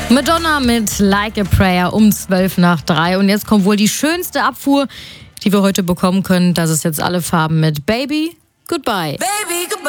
Madonna mit Like a Prayer um 2:12. Und jetzt kommt wohl die schönste Abfuhr, die wir heute bekommen können. Das ist jetzt alle Farben mit Baby Goodbye. Baby, goodbye.